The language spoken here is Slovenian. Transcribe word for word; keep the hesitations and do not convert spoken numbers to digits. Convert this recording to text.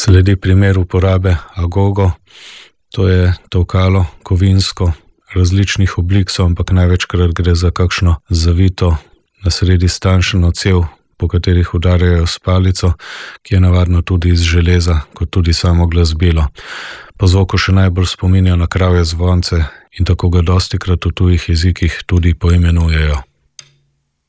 Sledi primer uporabe agogo. To je tolkalo kovinsko, različnih oblik so, ampak največkrat gre za kakšno zavito na sredi stanjšano cev, po katerih udarjajo s palico, ki je navadno tudi iz železa, kot tudi samo glasbilo. Po zvoku še najbolj spominja na kravje zvonce in tako ga dostikrat v tujih jezikih tudi poimenujejo.